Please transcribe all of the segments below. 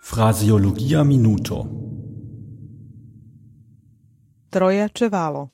Fraseologia minuto. Troja ĉevalo.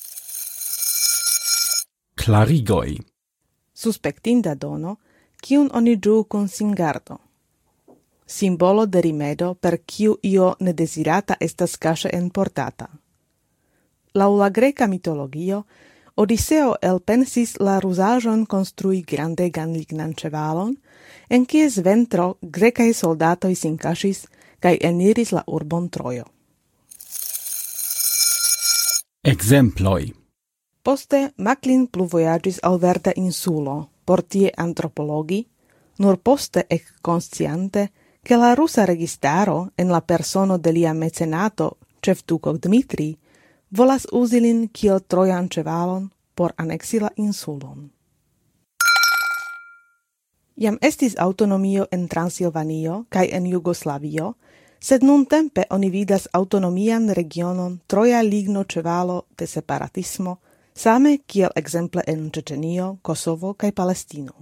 Klarigoj. Suspektinda dono, kiun oni ĝuu kun singardo. Simbolo de rimedo per kiu io nedesirata estas kaŝe enportata. Laŭ la greka mitologio, Odiseo elpensis la ruzaĵon konstrui grandegan lignan ĉevalon, en kies ventro grekaj soldatoj sin kaŝis kaj eniris la urbon Trojo. Ekzemploj. Poste Macklin pluvojaĝis al verda insulo, por tie antropologi, nur poste ekkonsciante, ke la rusa registaro en la persono de lia mecenato, ĉefduko Dmitrij, volas uzi lin kiel trojan ĉevalon por aneksi la insulon. Jam estis autonomio en Transilvanio kaj en Jugoslavio, sed nuntempe oni vidas autonomian regionon troja ligno ĉevalo de separatismo, same kiel ekzemple en Ĉeĉenio, Kosovo kaj Palestino.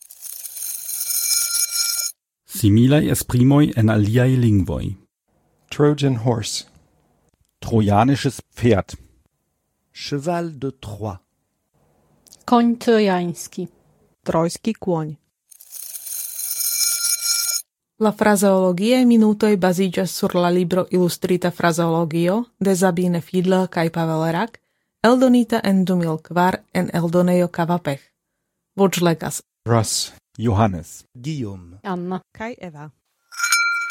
Similaj esprimoj en aliaj lingvoj. Trojan horse. Trojanisches Pferd. Cheval de Troie. Koń trojański. Trojský kôň. La frazeologiae minutoj baziĝas sur la libro Ilustrita frazeologio de Sabine Fiedler kaj Pavel Rak, eldonita en 2004 en eldonejo Kavapech. Voĉlegas Russ. Johannes. Guillaume. Anna. kaj Eva.